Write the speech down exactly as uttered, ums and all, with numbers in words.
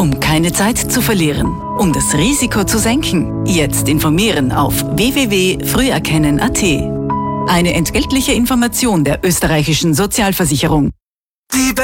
Um keine Zeit zu verlieren, um das Risiko zu senken, jetzt informieren auf w w w punkt früherkennen punkt a t. Eine entgeltliche Information der österreichischen Sozialversicherung. Die